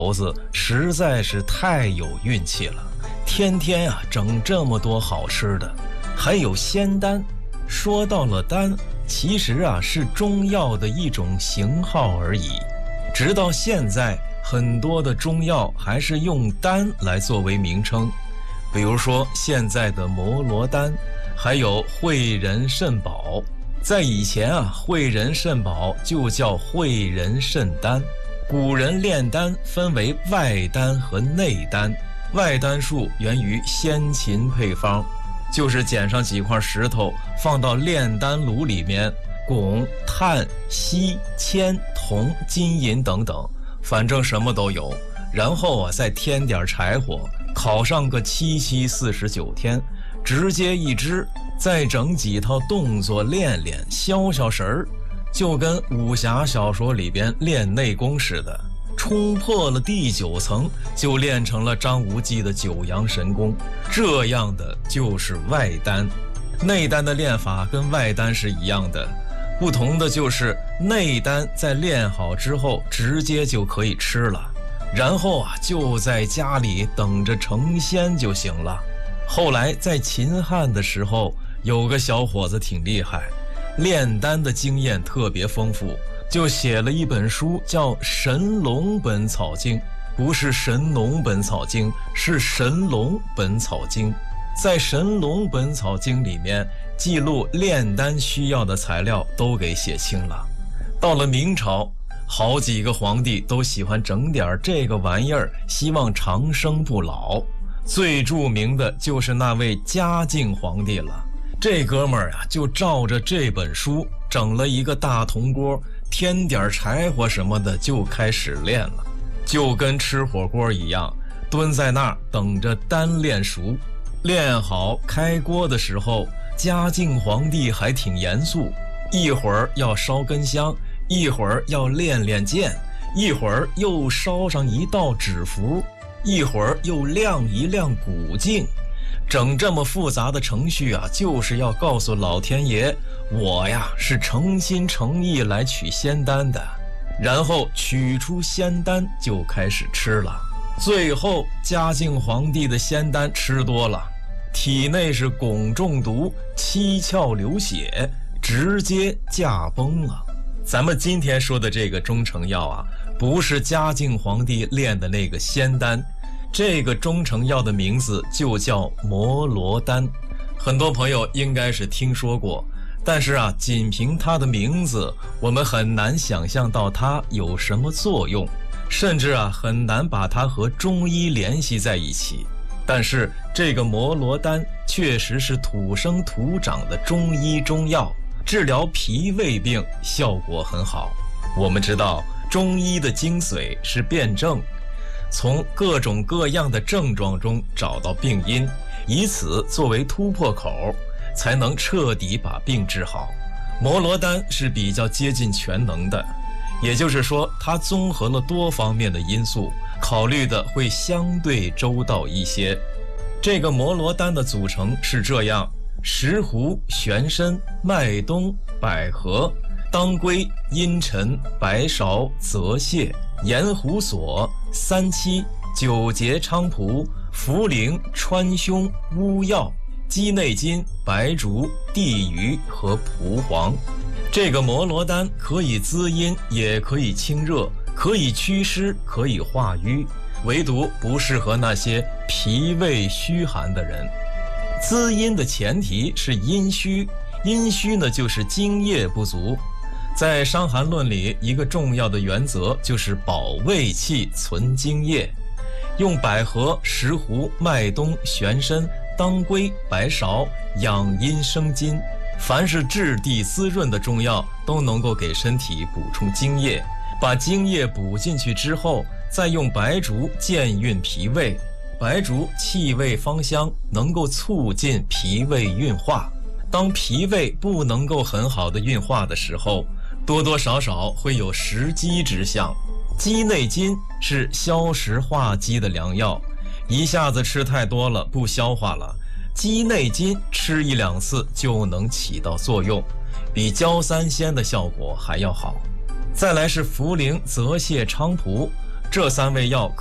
猴子实在是太有运气了，天天啊整这么多好吃的，还有仙丹。说到了丹，其实啊是中药的一种型号而已。直到现在，很多的中药还是用丹来作为名称，比如说现在的摩罗丹，还有汇仁肾宝。在以前啊，汇仁肾宝就叫汇仁肾丹。古人炼丹分为外丹和内丹，外丹术源于先秦配方，就是捡上几块石头放到炼丹炉里面，汞、碳、锡、铅、铜、金银等等，反正什么都有，然后再添点柴火，烤上个7七49天，直接一支，再整几套动作练练，消消神儿，就跟武侠小说里边练内功似的，冲破了第9层，就练成了张无忌的9阳神功。这样的就是外丹。内丹的练法跟外丹是一样的，不同的就是内丹在练好之后直接就可以吃了，然后就在家里等着成仙就行了。后来在秦汉的时候，有个小伙子挺厉害，炼丹的经验特别丰富，就写了一本书叫《神龙本草经》，不是《神农本草经》，是《神龙本草经》。在《神龙本草经》里面记录炼丹需要的材料都给写清了。到了明朝，好几个皇帝都喜欢整点这个玩意儿，希望长生不老。最著名的就是那位嘉靖皇帝了。这哥们儿就照着这本书整了一个大铜锅，添点柴火什么的就开始练了，就跟吃火锅一样，蹲在那儿等着丹练熟。练好开锅的时候，嘉靖皇帝还挺严肃，一会儿要烧根香，一会儿要练练剑，一会儿又烧上一道纸符，一会儿又亮一亮古镜。整这么复杂的程序就是要告诉老天爷，我是诚心诚意来取仙丹的。然后取出仙丹就开始吃了。最后嘉靖皇帝的仙丹吃多了，体内是汞中毒，七窍流血，直接驾崩了。咱们今天说的这个中成药不是嘉靖皇帝炼的那个仙丹，这个中成药的名字就叫摩罗丹。很多朋友应该是听说过，但是仅凭它的名字，我们很难想象到它有什么作用，甚至很难把它和中医联系在一起。但是这个摩罗丹确实是土生土长的中医中药，治疗脾胃病效果很好。我们知道中医的精髓是辨证，从各种各样的症状中找到病因，以此作为突破口，才能彻底把病治好。摩罗丹是比较接近全能的，也就是说它综合了多方面的因素，考虑的会相对周到一些。这个摩罗丹的组成是这样：石斛、玄参、麦冬、百合、当归、茵陈、白芍、泽泻、盐胡索、三七、九节菖蒲、茯苓、川芎、乌药、鸡内金、白术、地榆和蒲黄。这个摩罗丹可以滋阴，也可以清热，可以祛湿，可以化瘀，唯独不适合那些脾胃虚寒的人。滋阴的前提是阴虚，阴虚呢就是津液不足。在《伤寒论》里，一个重要的原则就是保胃气、存津液。用百合、石斛、麦冬、玄参、当归、白芍养阴生津，凡是质地滋润的中药都能够给身体补充津液。把津液补进去之后，再用白术健运脾胃。白术气味芳香，能够促进脾胃运化。当脾胃不能够很好的运化的时候，多多少少会有食积之象。鸡内金是消食化积的良药，一下子吃太多了不消化了，鸡内金吃1、2次就能起到作用，比焦三仙的效果还要好。再来是茯苓、泽泻、菖蒲， 这3味药